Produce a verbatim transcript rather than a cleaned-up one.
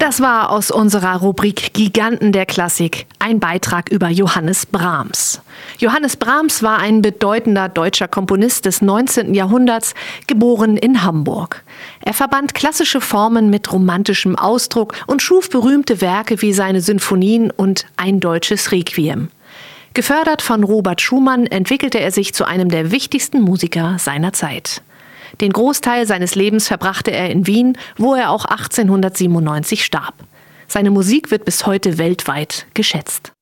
Das war aus unserer Rubrik Giganten der Klassik ein Beitrag über Johannes Brahms. Johannes Brahms war ein bedeutender deutscher Komponist des neunzehnten Jahrhunderts, geboren in Hamburg. Er verband klassische Formen mit romantischem Ausdruck und schuf berühmte Werke wie seine Sinfonien und Ein deutsches Requiem. Gefördert von Robert Schumann entwickelte er sich zu einem der wichtigsten Musiker seiner Zeit. Den Großteil seines Lebens verbrachte er in Wien, wo er auch achtzehnhundertsiebenundneunzig starb. Seine Musik wird bis heute weltweit geschätzt.